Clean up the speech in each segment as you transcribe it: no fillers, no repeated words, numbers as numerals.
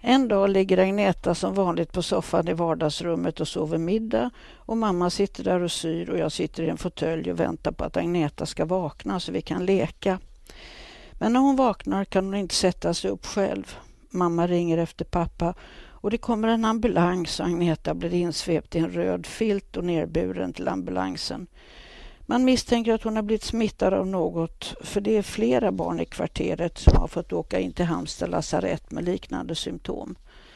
En dag ligger Agneta som vanligt på soffan i vardagsrummet och sover middag och mamma sitter där och syr och jag sitter i en fåtölj och väntar på att Agneta ska vakna så vi kan leka. Men när hon vaknar kan hon inte sätta sig upp själv. Mamma ringer efter pappa och det kommer en ambulans och Agneta blir insvept i en röd filt och nerburen till ambulansen. Man misstänker att hon har blivit smittad av något för det är flera barn i kvarteret som har fått åka in till Halmstad lasarett med liknande symptom.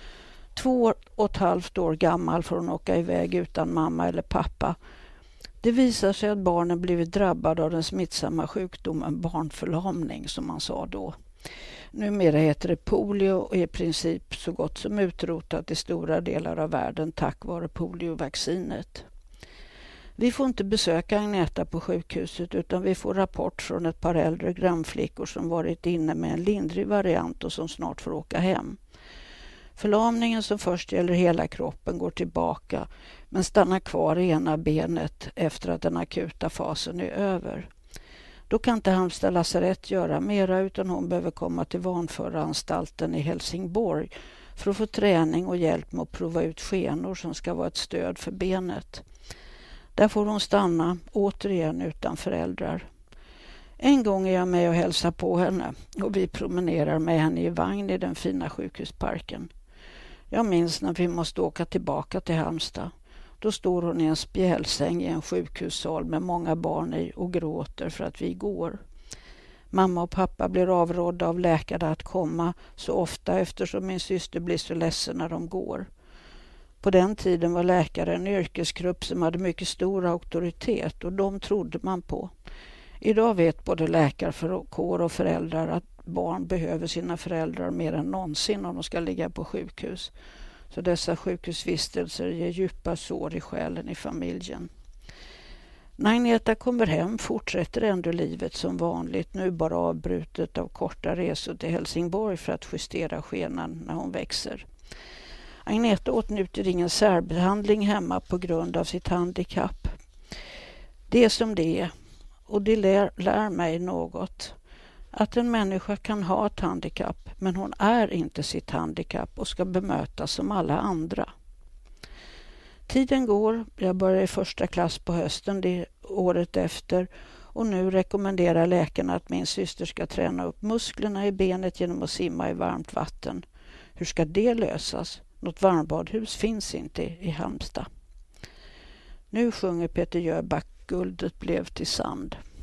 2,5 år gammal får hon åka iväg utan mamma eller pappa. Det visar sig att barnen blivit drabbade av den smittsamma sjukdomen barnförlamning som man sa då. Numera heter det polio och är i princip så gott som utrotat i stora delar av världen tack vare poliovaccinet. Vi får inte besöka Agneta på sjukhuset utan vi får rapport från ett par äldre grannflickor som varit inne med en lindrig variant och som snart får åka hem. Förlamningen som först gäller hela kroppen går tillbaka men stannar kvar i ena benet efter att den akuta fasen är över. Då kan inte Halmstad lasarett göra mera utan hon behöver komma till vanföranstalten i Helsingborg för att få träning och hjälp med att prova ut skenor som ska vara ett stöd för benet. Där får hon stanna, återigen utan föräldrar. En gång är jag med och hälsar på henne och vi promenerar med henne i vagn i den fina sjukhusparken. Jag minns när vi måste åka tillbaka till Halmstad. Då står hon i en spjälsäng i en sjukhussal med många barn i och gråter för att vi går. Mamma och pappa blir avrådda av läkarna att komma så ofta eftersom min syster blir så ledsen när de går. På den tiden var läkare en yrkesgrupp som hade mycket stor auktoritet och de trodde man på. Idag vet både läkarkår och föräldrar att barn behöver sina föräldrar mer än någonsin om de ska ligga på sjukhus. Så dessa sjukhusvistelser ger djupa sår i själen i familjen. När Agneta kommer hem fortsätter ändå livet som vanligt, nu bara avbrutet av korta resor till Helsingborg för att justera skenan när hon växer. Agneta åtnjuter ingen särbehandling hemma på grund av sitt handikapp. Det är som det är och det lär mig något. Att en människa kan ha ett handikapp men hon är inte sitt handikapp och ska bemötas som alla andra. Tiden går, jag börjar i första klass på hösten det året efter och nu rekommenderar läkarna att min syster ska träna upp musklerna i benet genom att simma i varmt vatten. Hur ska det lösas? Något varmbadhus finns inte i Halmstad. Nu sjunger Peter Jöback Guldet blev till sand.